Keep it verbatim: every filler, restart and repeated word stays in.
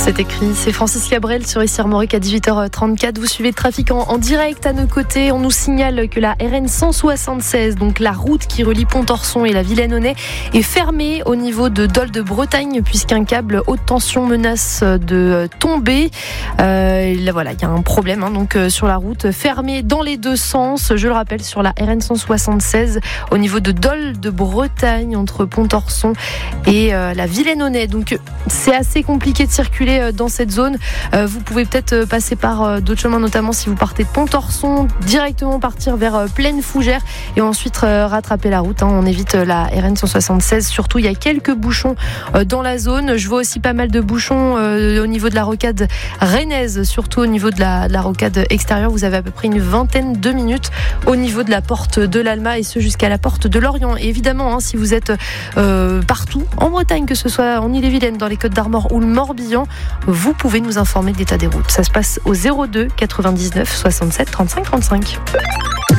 C'est écrit, c'est Francis Cabrel sur ici Armorique à dix-huit heures trente-quatre. Vous suivez le trafic en, en direct à nos côtés. On nous signale que la R N cent soixante-seize, donc la route qui relie Pontorson et la Vilaine-au-Nez, est fermée au niveau de Dol de Bretagne puisqu'un câble haute tension menace de tomber. Euh, là, voilà, il y a un problème hein, donc euh, sur la route fermée dans les deux sens. Je le rappelle sur la R N cent soixante-seize au niveau de Dol de Bretagne entre Pontorson et euh, la Vilaine-au-Nez. Donc c'est assez compliqué de circuler dans cette zone. Euh, vous pouvez peut-être passer par euh, d'autres chemins, notamment si vous partez de Pontorson, directement partir vers euh, Plaine Fougère et ensuite euh, rattraper la route. Hein. On évite euh, la R N cent soixante-seize. Surtout, il y a quelques bouchons euh, dans la zone. Je vois aussi pas mal de bouchons euh, au niveau de la rocade rennaise, surtout au niveau de la, de la rocade extérieure. Vous avez à peu près une vingtaine de minutes au niveau de la porte de l'Alma et ce jusqu'à la porte de Lorient. Et évidemment, hein, si vous êtes euh, partout en Bretagne, que ce soit en Ille-et-Vilaine, dans les Côtes d'Armor ou le Morbihan, vous pouvez nous informer de l'état des routes. Ça se passe au zéro deux quatre-vingt-dix-neuf soixante-sept trente-cinq trente-cinq.